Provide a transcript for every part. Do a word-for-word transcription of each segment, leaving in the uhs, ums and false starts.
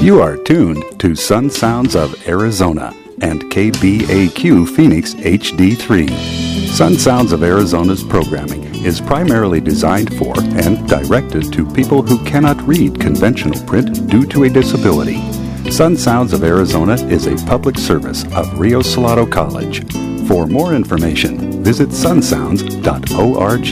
You are tuned to Sun Sounds of Arizona and K B A Q Phoenix H D three. Sun Sounds of Arizona's programming is primarily designed for and directed to people who cannot read conventional print due to a disability. Sun Sounds of Arizona is a public service of Rio Salado College. For more information, visit sun sounds dot org.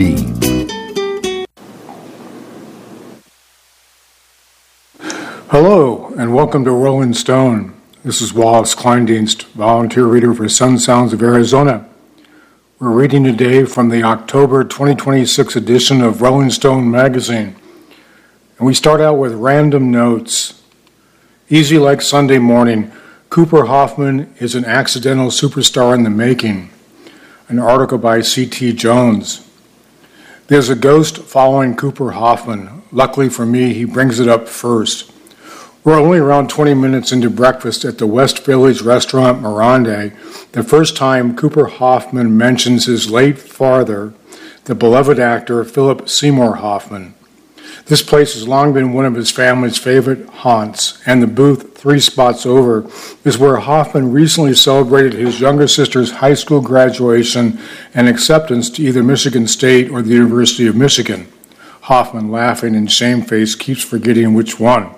Hello, and welcome to Rolling Stone. This is Wallace Kleindienst, volunteer reader for Sun Sounds of Arizona. We're reading today from the October twenty twenty-six edition of Rolling Stone magazine. And we start out with random notes. Easy like Sunday morning, Cooper Hoffman is an accidental superstar in the making. An article by C T Jones. There's a ghost following Cooper Hoffman. Luckily for me, he brings it up first. We're only around twenty minutes into breakfast at the West Village restaurant Mirande, the first time Cooper Hoffman mentions his late father, the beloved actor Philip Seymour Hoffman. This place has long been one of his family's favorite haunts, and the booth three spots over is where Hoffman recently celebrated his younger sister's high school graduation and acceptance to either Michigan State or the University of Michigan. Hoffman, laughing and shamefaced, keeps forgetting which one.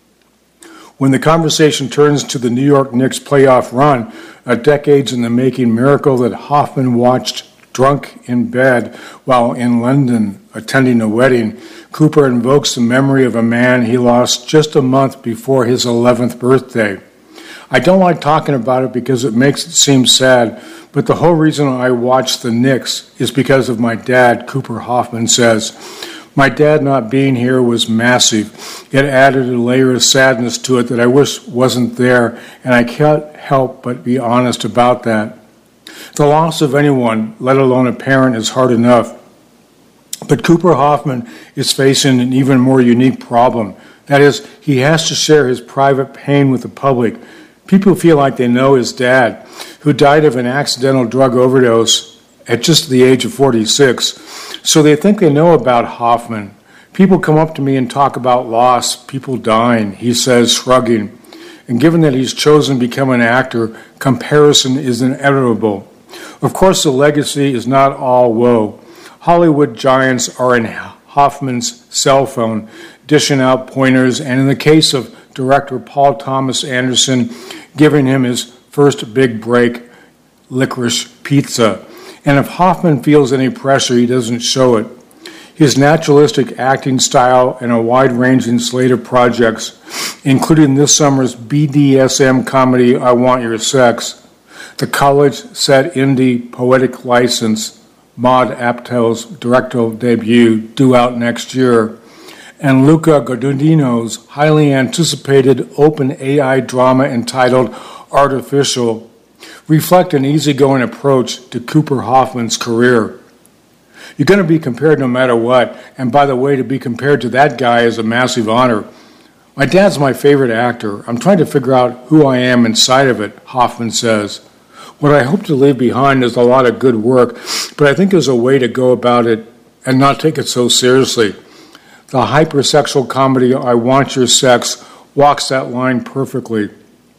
When the conversation turns to the New York Knicks playoff run, a decades-in-the-making miracle that Hoffman watched drunk in bed while in London attending a wedding, Cooper invokes the memory of a man he lost just a month before his eleventh birthday. I don't like talking about it because it makes it seem sad, but the whole reason I watch the Knicks is because of my dad, Cooper Hoffman says. My dad not being here was massive. It added a layer of sadness to it that I wish wasn't there, and I can't help but be honest about that. The loss of anyone, let alone a parent, is hard enough. But Cooper Hoffman is facing an even more unique problem. That is, he has to share his private pain with the public. People feel like they know his dad, who died of an accidental drug overdose at just the age of forty-six, so they think they know about Hoffman. People come up to me and talk about loss, people dying, he says, shrugging. And given that he's chosen to become an actor, comparison is inevitable. Of course, the legacy is not all woe. Hollywood giants are in Hoffman's cell phone, dishing out pointers, and in the case of director Paul Thomas Anderson, giving him his first big break, Licorice Pizza. And if Hoffman feels any pressure, he doesn't show it. His naturalistic acting style and a wide-ranging slate of projects, including this summer's B D S M comedy I Want Your Sex, the college-set indie poetic license, Maud Apatow's directorial debut, due out next year, and Luca Guadagnino's highly anticipated open A I drama entitled Artificial, reflect an easygoing approach to Cooper Hoffman's career. You're going to be compared no matter what, and by the way, to be compared to that guy is a massive honor. My dad's my favorite actor. I'm trying to figure out who I am inside of it, Hoffman says. What I hope to leave behind is a lot of good work, but I think there's a way to go about it and not take it so seriously. The hypersexual comedy I Want Your Sex walks that line perfectly.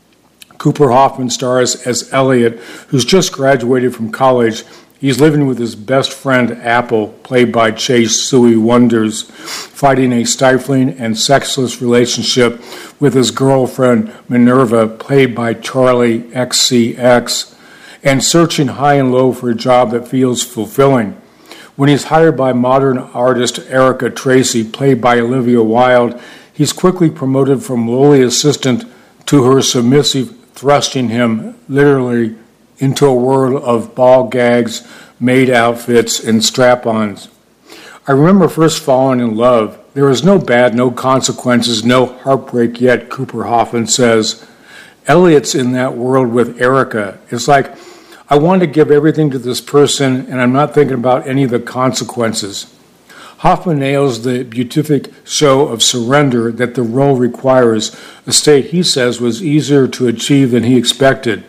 Cooper Hoffman stars as Elliot, who's just graduated from college. He's living with his best friend, Apple, played by Chase Suey Wonders, fighting a stifling and sexless relationship with his girlfriend, Minerva, played by Charlie X C X, and searching high and low for a job that feels fulfilling. When he's hired by modern artist Erica Tracy, played by Olivia Wilde, he's quickly promoted from lowly assistant to her submissive, thrusting him literally into a world of ball gags, maid outfits, and strap-ons. I remember first falling in love. There was no bad, no consequences, no heartbreak yet, Cooper Hoffman says. Elliot's in that world with Erica. It's like, I want to give everything to this person, and I'm not thinking about any of the consequences. Hoffman nails the beatific show of surrender that the role requires, a state he says was easier to achieve than he expected.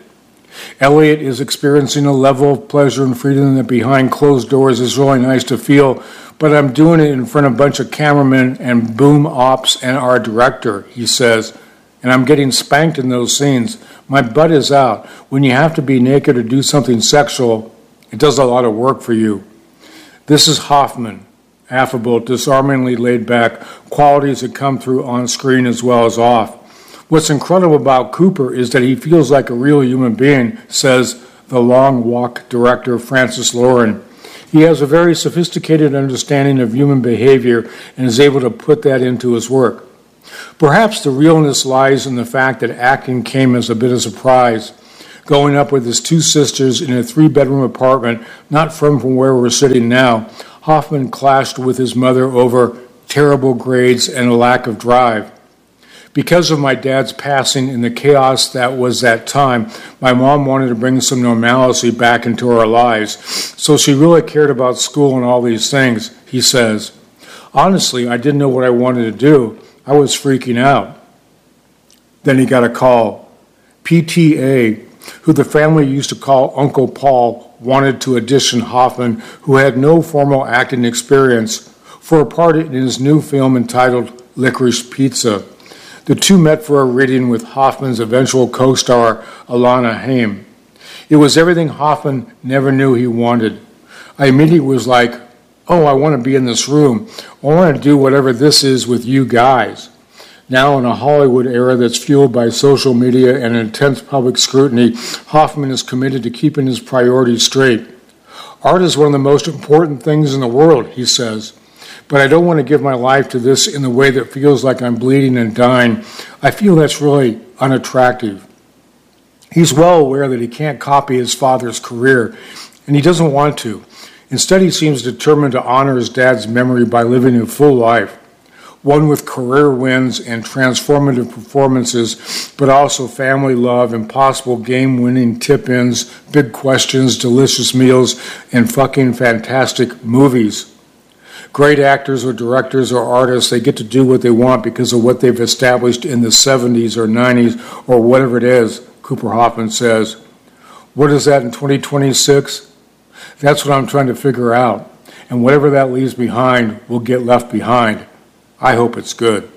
Elliot is experiencing a level of pleasure and freedom that behind closed doors is really nice to feel, but I'm doing it in front of a bunch of cameramen and boom ops and our director, he says. and I'm getting spanked in those scenes. My butt is out. When you have to be naked or do something sexual, it does a lot of work for you. This is Hoffman, affable, disarmingly laid back, qualities that come through on screen as well as off. What's incredible about Cooper is that he feels like a real human being, says The Long Walk director Francis Loren. He has a very sophisticated understanding of human behavior and is able to put that into his work. Perhaps the realness lies in the fact that acting came as a bit of a surprise. Growing up with his two sisters in a three-bedroom apartment not far from where we're sitting now, Hoffman clashed with his mother over terrible grades and a lack of drive. Because of my dad's passing and the chaos that was that time, my mom wanted to bring some normalcy back into our lives. So she really cared about school and all these things, he says. Honestly, I didn't know what I wanted to do. I was freaking out. Then he got a call. P T A, who the family used to call Uncle Paul, wanted to audition Hoffman, who had no formal acting experience, for a part in his new film entitled Licorice Pizza. The two met for a reading with Hoffman's eventual co-star, Alana Haim. It was everything Hoffman never knew he wanted. I immediately was like, oh, I want to be in this room. I want to do whatever this is with you guys. Now in a Hollywood era that's fueled by social media and intense public scrutiny, Hoffman is committed to keeping his priorities straight. Art is one of the most important things in the world, he says. But I don't want to give my life to this in the way that feels like I'm bleeding and dying. I feel that's really unattractive. He's well aware that he can't copy his father's career, and he doesn't want to. Instead, he seems determined to honor his dad's memory by living a full life, one with career wins and transformative performances, but also family love, impossible game-winning tip-ins, big questions, delicious meals, and fucking fantastic movies. Great actors or directors or artists, they get to do what they want because of what they've established in the seventies or nineties or whatever it is, Cooper Hoffman says. What is that in twenty twenty-six? That's what I'm trying to figure out. And whatever that leaves behind will get left behind. I hope it's good.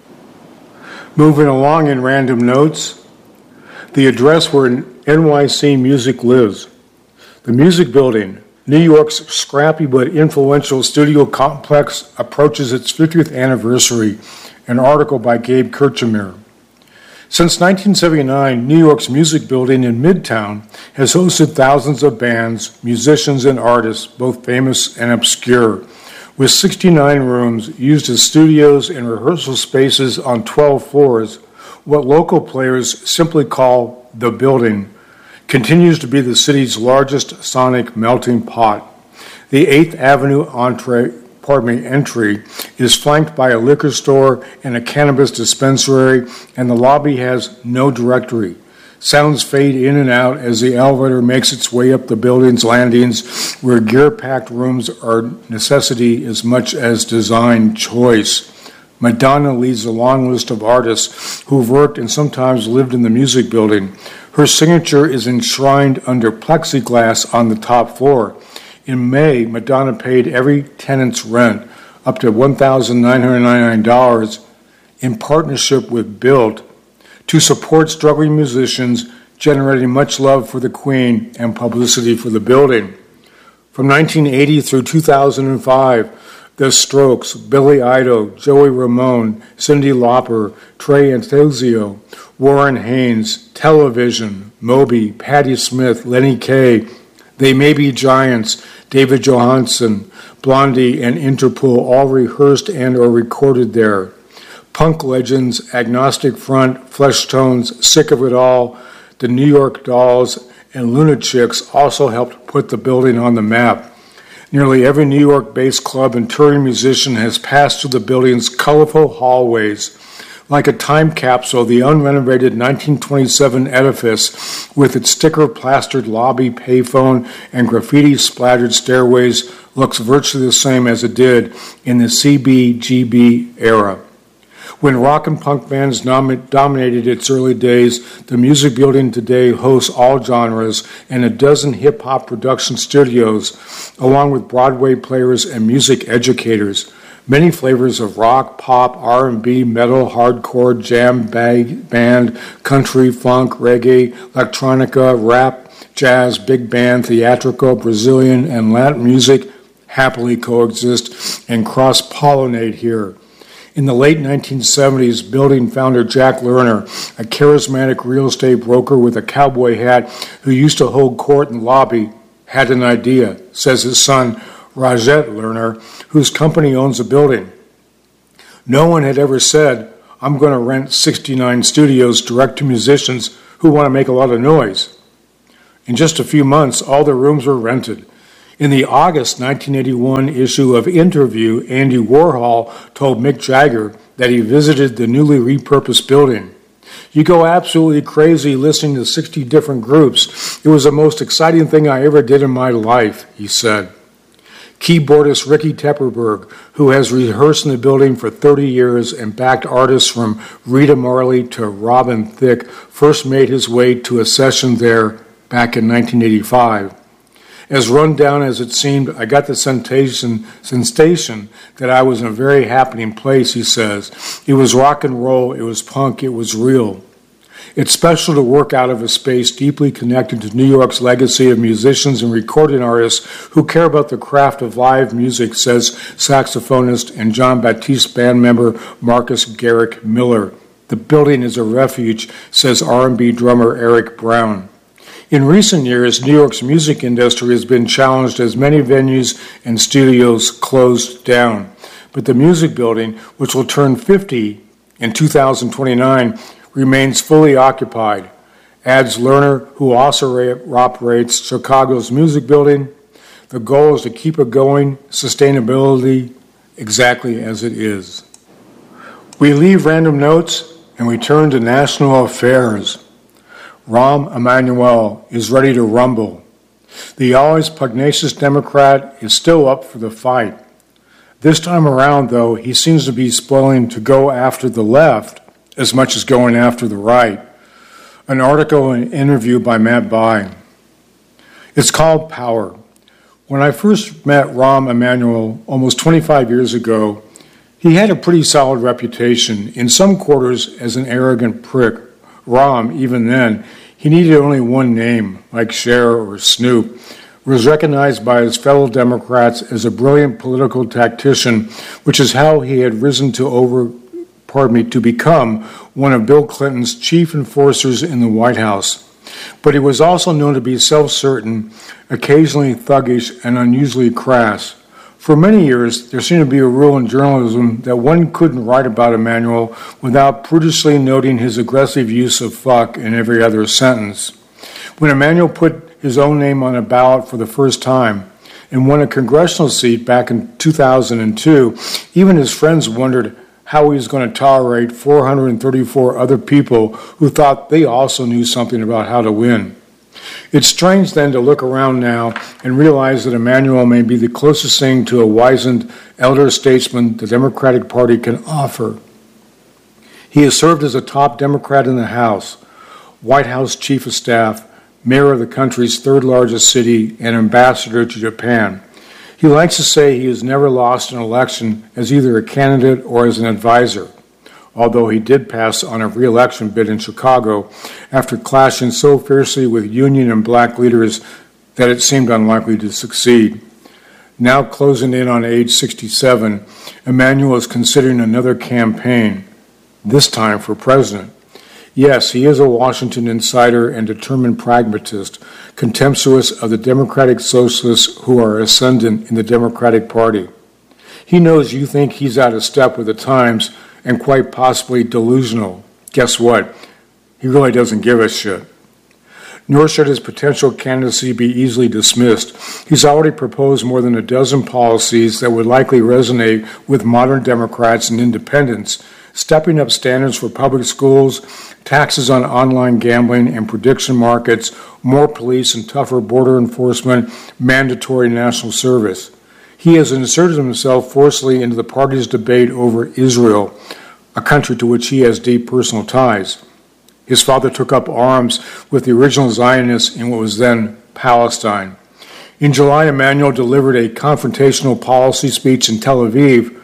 Moving along in random notes, the address where N Y C Music lives. The Music Building, New York's scrappy but influential studio complex, approaches its fiftieth anniversary, an article by Gabe Kirchmeier. Since nineteen seventy-nine, New York's Music Building in Midtown has hosted thousands of bands, musicians, and artists, both famous and obscure, with sixty-nine rooms used as studios and rehearsal spaces on twelve floors. What local players simply call the building continues to be the city's largest sonic melting pot. The eighth Avenue entree, pardon me, entry is flanked by a liquor store and a cannabis dispensary, and the lobby has no directory. Sounds fade in and out as the elevator makes its way up the building's landings, where gear-packed rooms are necessity as much as design choice. Madonna leads a long list of artists who've worked and sometimes lived in the Music Building. Her signature is enshrined under plexiglass on the top floor. In May, Madonna paid every tenant's rent, up to one thousand nine hundred ninety-nine dollars, in partnership with Built, to support struggling musicians, generating much love for the Queen and publicity for the building. From nineteen eighty through two thousand five, The Strokes, Billy Idol, Joey Ramone, Cyndi Lauper, Trey Anastasio, Warren Haynes, Television, Moby, Patti Smith, Lenny Kaye, They May Be Giants, David Johansen, Blondie, and Interpol all rehearsed and or recorded there. Punk legends, Agnostic Front, Fleshtones, Sick of It All, the New York Dolls, and Lunatics also helped put the building on the map. Nearly every New York-based club and touring musician has passed through the building's colorful hallways. Like a time capsule, the unrenovated nineteen twenty-seven edifice, with its sticker-plastered lobby, payphone, and graffiti-splattered stairways, looks virtually the same as it did in the C B G B era. When rock and punk bands nom- dominated its early days, the Music Building today hosts all genres and a dozen hip-hop production studios, along with Broadway players and music educators. Many flavors of rock, pop, R and B, metal, hardcore, jam, bag, band, country, funk, reggae, electronica, rap, jazz, big band, theatrical, Brazilian, and Latin music happily coexist and cross-pollinate here. In the late nineteen seventies, building founder Jack Lerner, a charismatic real estate broker with a cowboy hat who used to hold court in the lobby, had an idea, says his son, Rajat Lerner, whose company owns the building. No one had ever said, I'm going to rent sixty-nine studios direct to musicians who want to make a lot of noise. In just a few months, all the rooms were rented. In the August nineteen eighty-one issue of Interview, Andy Warhol told Mick Jagger that he visited the newly repurposed building. You go absolutely crazy listening to sixty different groups. It was the most exciting thing I ever did in my life, he said. Keyboardist Ricky Tepperberg, who has rehearsed in the building for thirty years and backed artists from Rita Marley to Robin Thicke, first made his way to a session there back in nineteen eighty-five. As run down as it seemed, I got the sensation, sensation that I was in a very happening place, he says. It was rock and roll, it was punk, it was real. It's special to work out of a space deeply connected to New York's legacy of musicians and recording artists who care about the craft of live music, says saxophonist and John Baptiste band member Marcus Garrick Miller. The building is a refuge, says R and B drummer Eric Brown. In recent years, New York's music industry has been challenged as many venues and studios closed down. But the music building, which will turn fifty in two thousand twenty-nine, remains fully occupied, adds Lerner, who also operates Chicago's music building. The goal is to keep it going, sustainability, exactly as it is. We leave random notes and we turn to national affairs. Rahm Emanuel is ready to rumble. The always pugnacious Democrat is still up for the fight. This time around, though, he seems to be spoiling to go after the left as much as going after the right. An article and interview by Matt Bai. It's called Power. When I first met Rahm Emanuel almost twenty-five years ago, he had a pretty solid reputation, in some quarters as an arrogant prick. Rahm, even then, he needed only one name, like Cher or Snoop, was recognized by his fellow Democrats as a brilliant political tactician, which is how he had risen to over, pardon me, to become one of Bill Clinton's chief enforcers in the White House. But he was also known to be self-certain, occasionally thuggish, and unusually crass. For many years, there seemed to be a rule in journalism that one couldn't write about Emanuel without prudishly noting his aggressive use of fuck in every other sentence. When Emanuel put his own name on a ballot for the first time and won a congressional seat back in two thousand two, even his friends wondered how he was going to tolerate four hundred thirty-four other people who thought they also knew something about how to win. It's strange then to look around now and realize that Emanuel may be the closest thing to a wizened elder statesman the Democratic Party can offer. He has served as a top Democrat in the House, White House Chief of Staff, mayor of the country's third largest city, and ambassador to Japan. He likes to say he has never lost an election as either a candidate or as an advisor, although he did pass on a re-election bid in Chicago after clashing so fiercely with union and black leaders that it seemed unlikely to succeed. Now closing in on age sixty-seven, Emanuel is considering another campaign, this time for president. Yes, he is a Washington insider and determined pragmatist, contemptuous of the democratic socialists who are ascendant in the Democratic Party. He knows you think he's out of step with the times and quite possibly delusional. Guess what? He really doesn't give a shit. Nor should his potential candidacy be easily dismissed. He's already proposed more than a dozen policies that would likely resonate with modern Democrats and independents, stepping up standards for public schools, taxes on online gambling and prediction markets, more police and tougher border enforcement, mandatory national service. He has inserted himself forcefully into the party's debate over Israel, a country to which he has deep personal ties. His father took up arms with the original Zionists in what was then Palestine. In July, Emanuel delivered a confrontational policy speech in Tel Aviv,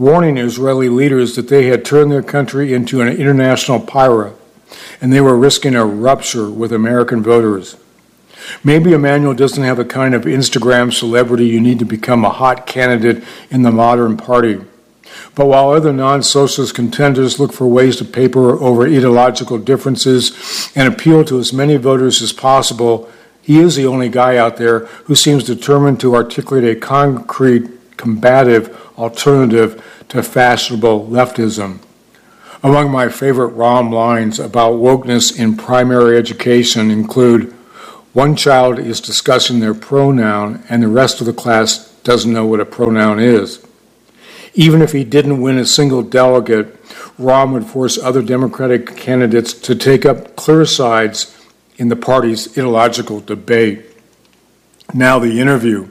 warning Israeli leaders that they had turned their country into an international pirate, and they were risking a rupture with American voters. Maybe Emmanuel doesn't have the kind of Instagram celebrity you need to become a hot candidate in the modern party. But while other non-socialist contenders look for ways to paper over ideological differences and appeal to as many voters as possible, he is the only guy out there who seems determined to articulate a concrete, combative alternative to fashionable leftism. Among my favorite Rahm lines about wokeness in primary education include, one child is discussing their pronoun and the rest of the class doesn't know what a pronoun is. Even if he didn't win a single delegate, Rahm would force other Democratic candidates to take up clear sides in the party's ideological debate. Now the interview.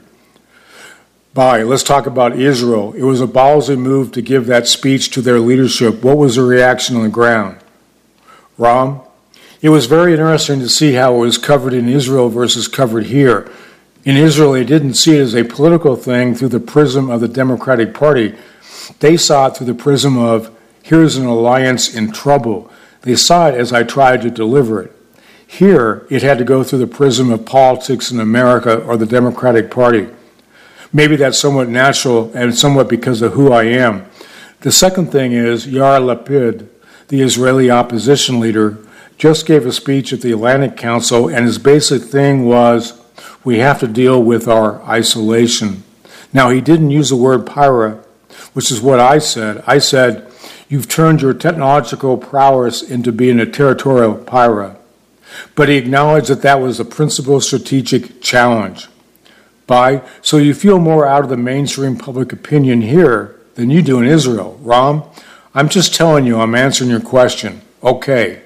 Bye. Let's talk about Israel. It was a ballsy move to give that speech to their leadership. What was the reaction on the ground? Rahm? It was very interesting to see how it was covered in Israel versus covered here. In Israel, they didn't see it as a political thing through the prism of the Democratic Party. They saw it through the prism of, here's an alliance in trouble. They saw it as I tried to deliver it. Here, it had to go through the prism of politics in America or the Democratic Party. Maybe that's somewhat natural and somewhat because of who I am. The second thing is Yair Lapid, the Israeli opposition leader, just gave a speech at the Atlantic Council, and his basic thing was, we have to deal with our isolation. Now, he didn't use the word pirate, which is what I said. I said, you've turned your technological prowess into being a territorial pirate. But he acknowledged that that was a principal strategic challenge. By, so you feel more out of the mainstream public opinion here than you do in Israel. Rahm, I'm just telling you, I'm answering your question. Okay.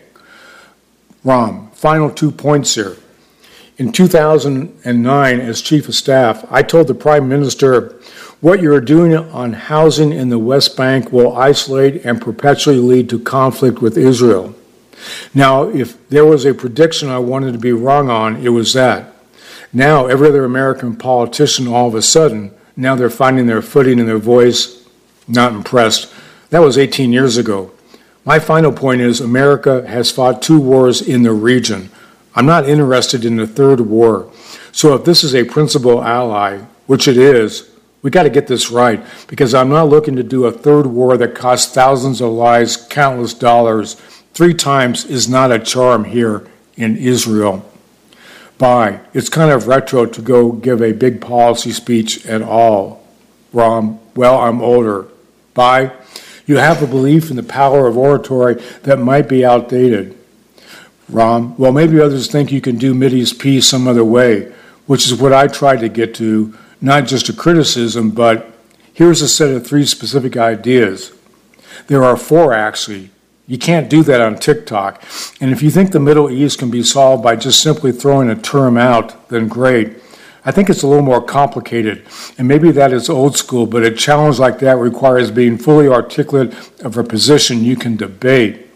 Rahm, final two points here. In two thousand nine, as Chief of Staff, I told the Prime Minister, what you're doing on housing in the West Bank will isolate and perpetually lead to conflict with Israel. Now, if there was a prediction I wanted to be wrong on, it was that. Now, every other American politician, all of a sudden, now they're finding their footing and their voice, not impressed. That was eighteen years ago. My final point is America has fought two wars in the region. I'm not interested in the third war. So if this is a principal ally, which it is, we got to get this right, because I'm not looking to do a third war that costs thousands of lives, countless dollars. Three times is not a charm here in Israel. Bye. It's kind of retro to go give a big policy speech at all. Rahm, well, I'm older. Bye. You have a belief in the power of oratory that might be outdated. Rahm, well, maybe others think you can do Mideast peace some other way, which is what I tried to get to, not just a criticism, but here's a set of three specific ideas. There are four, actually. You can't do that on TikTok. And if you think the Middle East can be solved by just simply throwing a term out, then great. I think it's a little more complicated, and maybe that is old school, but a challenge like that requires being fully articulate of a position you can debate.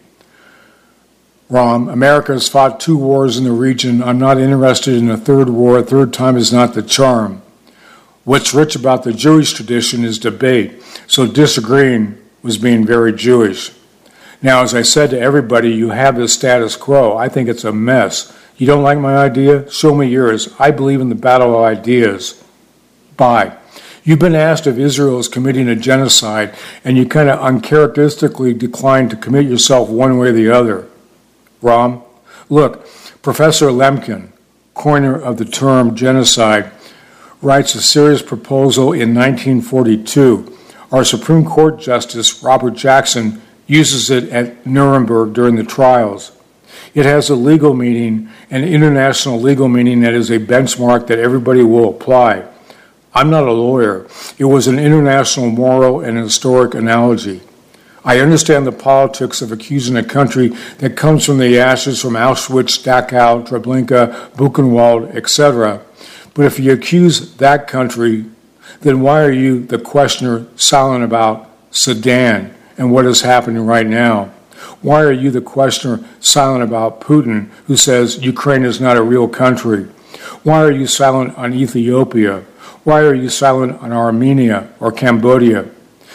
Rahm, America has fought two wars in the region. I'm not interested in a third war. A third time is not the charm. What's rich about the Jewish tradition is debate, so disagreeing was being very Jewish. Now, as I said to everybody, you have the status quo. I think it's a mess. You don't like my idea? Show me yours. I believe in the battle of ideas. Bye. You've been asked if Israel is committing a genocide, and you kind of uncharacteristically declined to commit yourself one way or the other. Rahm, look, Professor Lemkin, coiner of the term genocide, writes a serious proposal in nineteen forty-two. Our Supreme Court Justice, Robert Jackson, uses it at Nuremberg during the trials. It has a legal meaning, an international legal meaning that is a benchmark that everybody will apply. I'm not a lawyer. It was an international moral and historic analogy. I understand the politics of accusing a country that comes from the ashes from Auschwitz, Dachau, Treblinka, Buchenwald, et cetera. But if you accuse that country, then why are you, the questioner, silent about Sudan and what is happening right now? Why are you, the questioner, silent about Putin, who says Ukraine is not a real country? Why are you silent on Ethiopia? Why are you silent on Armenia or Cambodia?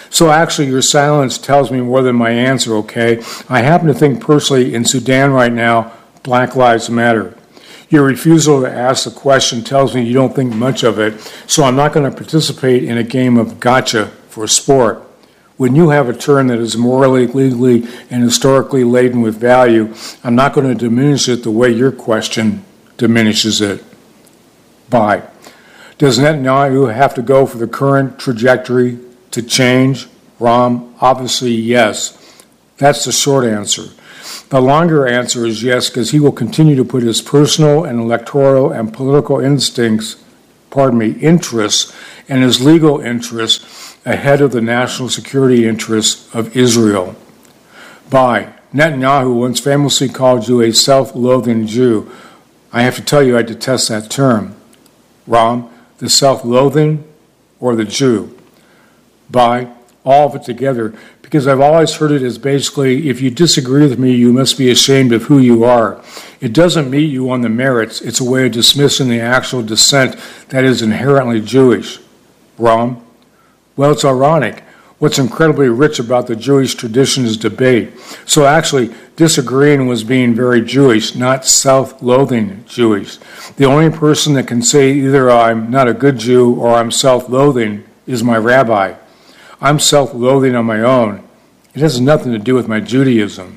So actually, your silence tells me more than my answer, okay? I happen to think personally in Sudan right now, Black Lives Matter. Your refusal to ask the question tells me you don't think much of it, so I'm not going to participate in a game of gotcha for sport. When you have a turn that is morally, legally, and historically laden with value, I'm not going to diminish it the way your question diminishes it. Bye. Does Netanyahu have to go for the current trajectory to change? Ram, obviously yes. That's the short answer. The longer answer is yes, because he will continue to put his personal and electoral and political instincts, pardon me, interests, and his legal interests ahead of the national security interests of Israel. Bye. Netanyahu once famously called you a self-loathing Jew. I have to tell you I detest that term. Ram, the self-loathing or the Jew? Bye. All of it together, because I've always heard it as basically, if you disagree with me, you must be ashamed of who you are. It doesn't meet you on the merits. It's a way of dismissing the actual dissent that is inherently Jewish. Ram? Well, it's ironic. What's incredibly rich about the Jewish tradition is debate. So actually, disagreeing was being very Jewish, not self-loathing Jewish. The only person that can say either I'm not a good Jew or I'm self-loathing is my rabbi. I'm self-loathing on my own. It has nothing to do with my Judaism.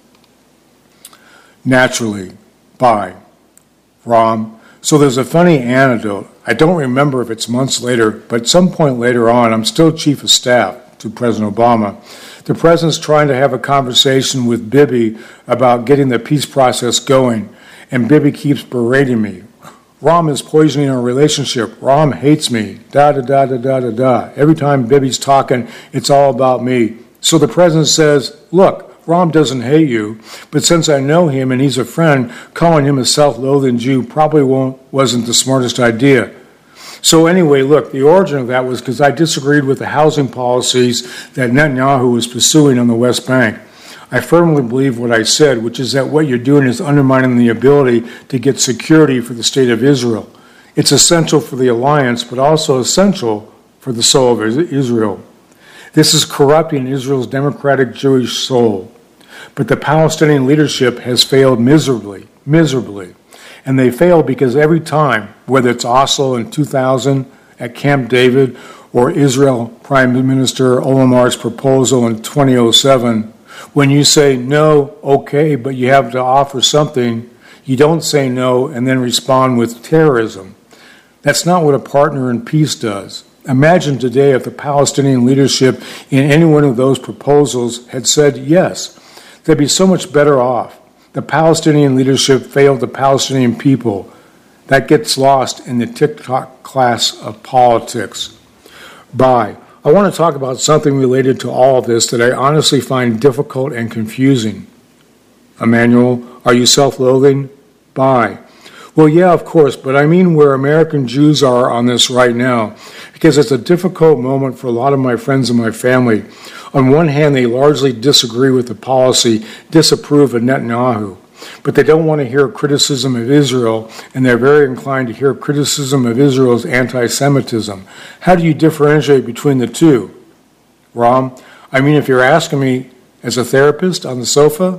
Naturally. Bye. Ram. So there's a funny anecdote. I don't remember if it's months later, but at some point later on, I'm still chief of staff to President Obama. The president's trying to have a conversation with Bibi about getting the peace process going, and Bibi keeps berating me. Ram is poisoning our relationship. Ram hates me. Da da da da da da da. Every time Bibi's talking, it's all about me. So the president says, look, Ram doesn't hate you, but since I know him and he's a friend, calling him a self-loathing Jew probably won't, wasn't the smartest idea. So anyway, look, the origin of that was because I disagreed with the housing policies that Netanyahu was pursuing on the West Bank. I firmly believe what I said, which is that what you're doing is undermining the ability to get security for the state of Israel. It's essential for the alliance, but also essential for the soul of Israel. This is corrupting Israel's democratic Jewish soul. But the Palestinian leadership has failed miserably, miserably. And they fail because every time, whether it's Oslo in two thousand, at Camp David, or Israel Prime Minister Olamar's proposal in twenty oh seven, when you say no, okay, but you have to offer something, you don't say no and then respond with terrorism. That's not what a partner in peace does. Imagine today if the Palestinian leadership in any one of those proposals had said yes. They'd be so much better off. The Palestinian leadership failed the Palestinian people. That gets lost in the TikTok class of politics. Bye. I want to talk about something related to all of this that I honestly find difficult and confusing. Emmanuel, are you self-loathing? Bye. Well, yeah, of course, but I mean where American Jews are on this right now, because it's a difficult moment for a lot of my friends and my family. On one hand, they largely disagree with the policy, disapprove of Netanyahu, but they don't want to hear criticism of Israel, and they're very inclined to hear criticism of Israel's anti-Semitism. How do you differentiate between the two? Ram, I mean, if you're asking me as a therapist on the sofa,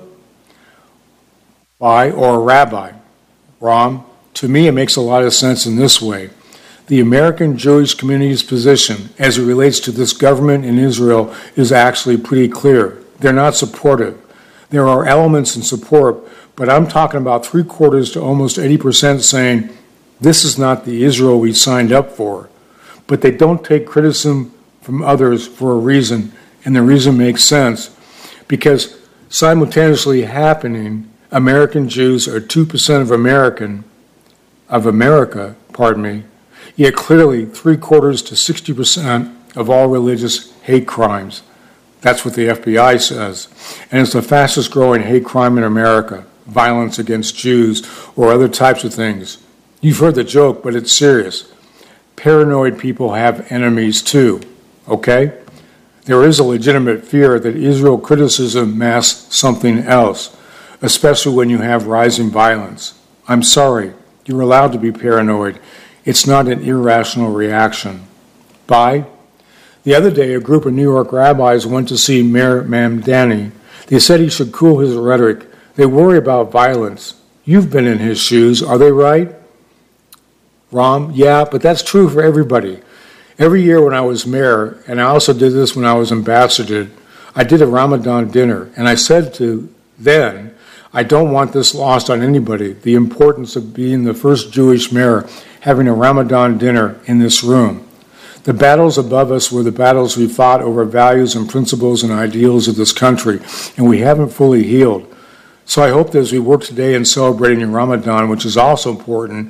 bye, or a rabbi. Ram, to me it makes a lot of sense in this way. The American Jewish community's position as it relates to this government in Israel is actually pretty clear. They're not supportive. There are elements in support, but I'm talking about three quarters to almost eighty percent saying, this is not the Israel we signed up for. But they don't take criticism from others for a reason, and the reason makes sense, because simultaneously happening, American Jews are two percent of American, of America, pardon me, yet clearly three quarters to sixty percent of all religious hate crimes. That's what the F B I says. And it's the fastest growing hate crime in America, violence against Jews or other types of things. You've heard the joke, but it's serious. Paranoid people have enemies too, okay? There is a legitimate fear that Israel criticism masks something else, especially when you have rising violence. I'm sorry, you're allowed to be paranoid. It's not an irrational reaction. Bye. The other day, a group of New York rabbis went to see Mayor Mamdani. They said he should cool his rhetoric. They worry about violence. You've been in his shoes. Are they right? Ram, yeah, but that's true for everybody. Every year when I was mayor, and I also did this when I was ambassador, I did a Ramadan dinner, and I said to then, I don't want this lost on anybody, the importance of being the first Jewish mayor having a Ramadan dinner in this room. The battles above us were the battles we fought over values and principles and ideals of this country, and we haven't fully healed. So I hope that as we work today in celebrating Ramadan, which is also important,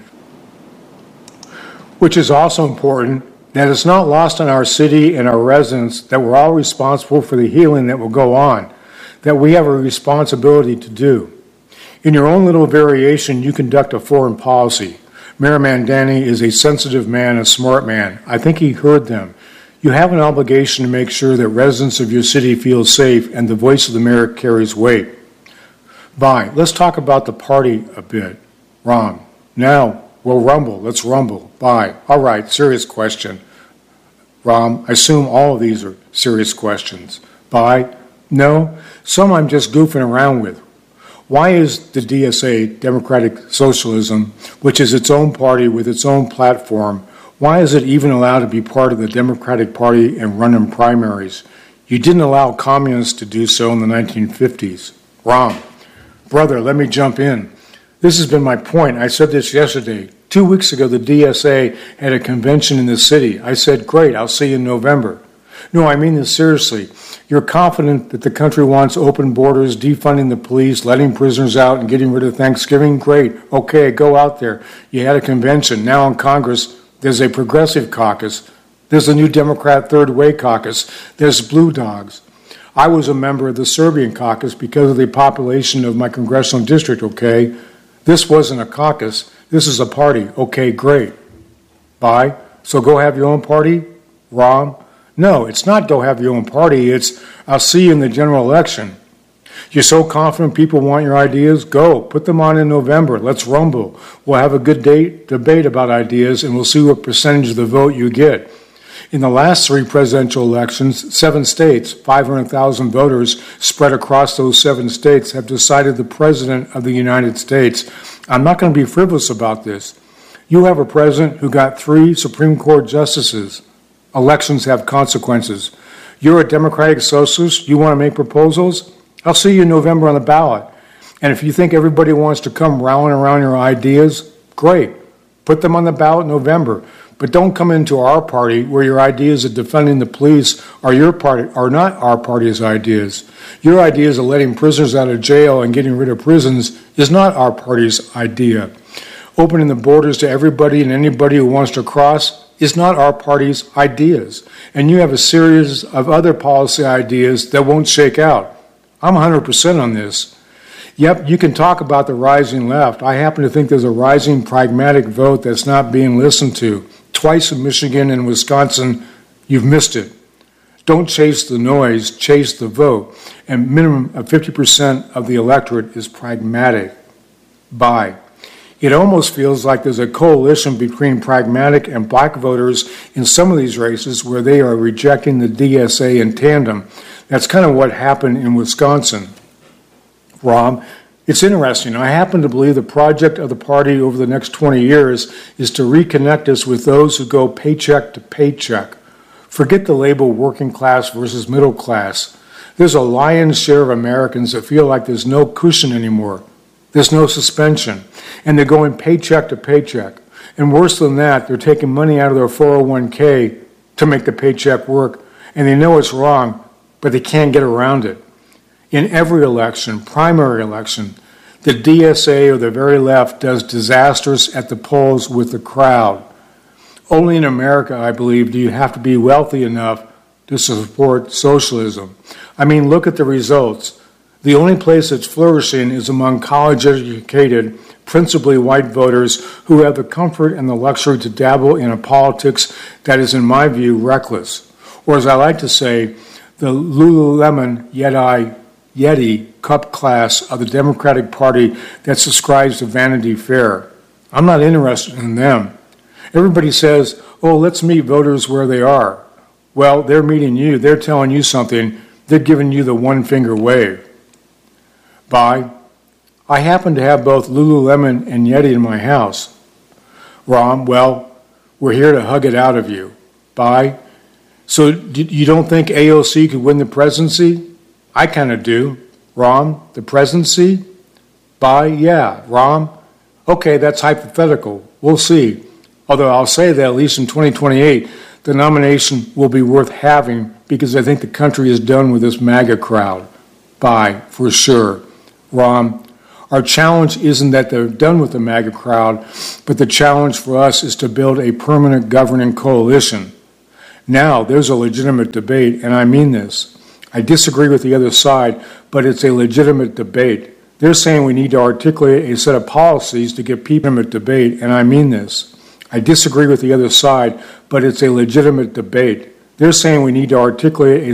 which is also important, that it's not lost on our city and our residents that we're all responsible for the healing that will go on, that we have a responsibility to do. In your own little variation, you conduct a foreign policy. Mayor Mamdani is a sensitive man, a smart man. I think he heard them. You have an obligation to make sure that residents of your city feel safe and the voice of the mayor carries weight. Bye. Let's talk about the party a bit. Ram. Now, we'll rumble. Let's rumble. Bye. All right, serious question. Ram, I assume all of these are serious questions. Bye. No, some I'm just goofing around with. Why is the D S A, Democratic Socialism, which is its own party with its own platform, why is it even allowed to be part of the Democratic Party and run in primaries? You didn't allow communists to do so in the nineteen fifties. Ram. Brother, let me jump in. This has been my point. I said this yesterday. Two weeks ago, the D S A had a convention in the city. I said, great, I'll see you in November. No, I mean this seriously. You're confident that the country wants open borders, defunding the police, letting prisoners out, and getting rid of Thanksgiving? Great. Okay, go out there. You had a convention. Now in Congress, there's a progressive caucus. There's a new Democrat Third Way caucus. There's Blue Dogs. I was a member of the Serbian caucus because of the population of my congressional district, okay? This wasn't a caucus. This is a party. Okay, great. Bye. So go have your own party? Ram? No, it's not go have your own party. It's I'll see you in the general election. You're so confident people want your ideas? Go. Put them on in November. Let's rumble. We'll have a good date, debate about ideas, and we'll see what percentage of the vote you get. In the last three presidential elections, seven states, five hundred thousand voters spread across those seven states, have decided the President of the United States. I'm not going to be frivolous about this. You have a president who got three Supreme Court justices. Elections have consequences. You're a Democratic Socialist. You want to make proposals? I'll see you in November on the ballot. And if you think everybody wants to come rallying around your ideas, great. Put them on the ballot in November. But don't come into our party where your ideas of defunding the police are your party, are not our party's ideas. Your ideas of letting prisoners out of jail and getting rid of prisons is not our party's idea. Opening the borders to everybody and anybody who wants to cross is not our party's ideas. And you have a series of other policy ideas that won't shake out. I'm one hundred percent on this. Yep, you can talk about the rising left. I happen to think there's a rising pragmatic vote that's not being listened to. Twice in Michigan and Wisconsin, you've missed it. Don't chase the noise, chase the vote. And minimum of fifty percent of the electorate is pragmatic. Bye. It almost feels like there's a coalition between pragmatic and black voters in some of these races where they are rejecting the D S A in tandem. That's kind of what happened in Wisconsin. Ram, it's interesting. I happen to believe the project of the party over the next twenty years is to reconnect us with those who go paycheck to paycheck. Forget the label working class versus middle class. There's a lion's share of Americans that feel like there's no cushion anymore. There's no suspension. And they're going paycheck to paycheck. And worse than that, they're taking money out of their four oh one k to make the paycheck work. And they know it's wrong, but they can't get around it. In every election, primary election, the D S A or the very left does disasters at the polls with the crowd. Only in America, I believe, do you have to be wealthy enough to support socialism. I mean, look at the results. The only place that's flourishing is among college-educated, principally white voters who have the comfort and the luxury to dabble in a politics that is, in my view, reckless. Or as I like to say, the Lululemon Yeti, Yeti cup class of the Democratic Party that subscribes to Vanity Fair. I'm not interested in them. Everybody says, oh, let's meet voters where they are. Well, they're meeting you. They're telling you something. They're giving you the one-finger wave. Bye. I happen to have both Lululemon and Yeti in my house. Rom, well, we're here to hug it out of you. Bye. So you don't think A O C could win the presidency? I kind of do. Rom, the presidency? Bye, yeah. Rom, okay, that's hypothetical. We'll see. Although I'll say that at least in twenty twenty-eight, the nomination will be worth having because I think the country is done with this MAGA crowd. Bye, for sure. Rom, our challenge isn't that they're done with the MAGA crowd, but the challenge for us is to build a permanent governing coalition. Now, there's a legitimate debate, and I mean this. I disagree with the other side, but it's a legitimate debate. They're saying we need to articulate a set of policies to get people in debate, and I mean this. I disagree with the other side, but it's a legitimate debate. They're saying we need to articulate a